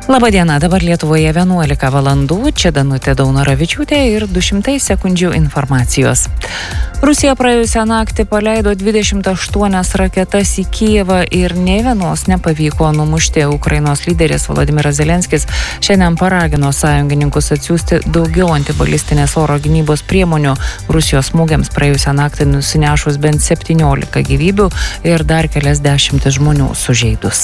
Labadiena, dabar Lietuvoje 11 valandų, čia Danutė Daunoravičiūtė ir 200 sekundžių informacijos. Rusija praėjusią naktį paleido 28 raketas į Kijevą ir nei vienos nepavyko numušti. Ukrainos lyderis Volodymyras Zelenskis šiandien paragino sąjungininkus atsiųsti daugiau antibalistinės oro gynybos priemonių. Rusijos smūgiams praėjusią naktį nusinešus bent 17 gyvybių ir dar keliasdešimt žmonių sužeidus.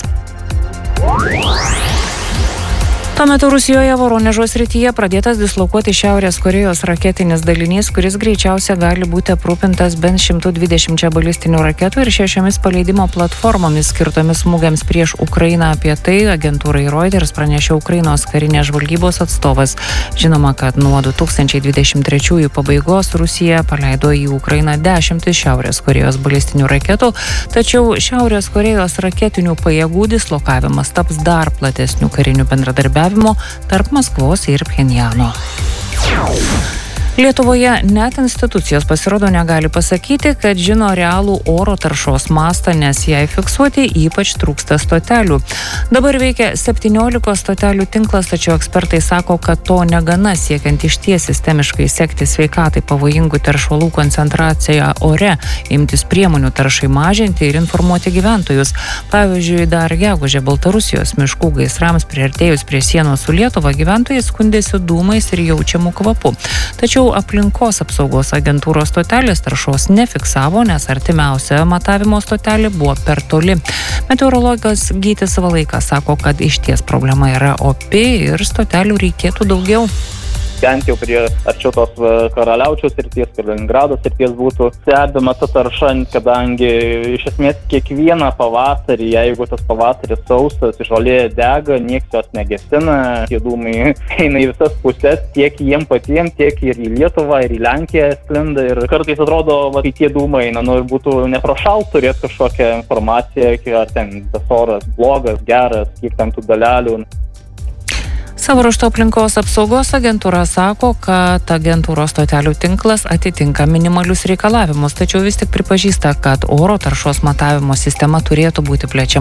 Tuo metu Rusijoje Voronežo srityje pradėtas dislokuoti Šiaurės Korėjos raketinis dalinys, kuris greičiausia gali būti aprūpintas bent 120 balistinių raketų ir 6 paleidimo platformomis skirtomis smūgiams prieš Ukrainą. Apie tai agentūrai Reuters pranešė Ukrainos karinės žvalgybos atstovas. Žinoma, kad nuo 2023 pabaigos Rusija paleido į Ukrainą 10 Šiaurės Korėjos balistinių raketų, tačiau Šiaurės Korėjos raketinių pajėgų dislokavimas taps dar platesnių karinių bendradarbiavimų tarp Maskvos ir Pchenjano. Lietuvoje net institucijos pasirodo negali pasakyti, kad žino realų oro taršos mastą, nes jai fiksuoti ypač trūksta stotelių. Dabar veikia 17 stotelių tinklas, tačiau ekspertai sako, kad to negana siekiant išties sistemiškai sekti sveikatai pavojingų teršalų koncentraciją ore, imtis priemonių taršai mažinti ir informuoti gyventojus. Pavyzdžiui, dar gegužę Baltarusijos miškų gaisrams priartėjus prie sienos su Lietuva gyventojai skundėsi dūmais ir jaučiamų kvapu. Tačiau aplinkos apsaugos agentūros stotelės taršos nefiksavo, nes artimiausia matavimo stotelė buvo per toli. Meteorologas Gytis Valaikas sako, kad išties problema yra opi ir stotelių reikėtų daugiau. Bent jau prie arčiau tos Karaliaučiaus srities, Kaliningrado srities būtų stebima ta tarša, kadangi iš esmės kiekvieną pavasarį, jeigu tas pavasaris sausas, žolė dega, nieks jos negesina, tie dūmai eina į visas pusės, tiek jiem patiems, tiek ir į Lietuvą, ir į Lenkiją sklinda ir kartais atrodo, kai tie dūmai eina, ir būtų neprašalt turėti kažkokią informaciją, ar ten tas oras blogas, geras, kiek ten tų dalelių. Savo ruožtu aplinkos apsaugos agentūra sako, kad agentūros stotelių tinklas atitinka minimalius reikalavimus, tačiau vis tik pripažįsta, kad oro taršos matavimo sistema turėtų būti plečiama.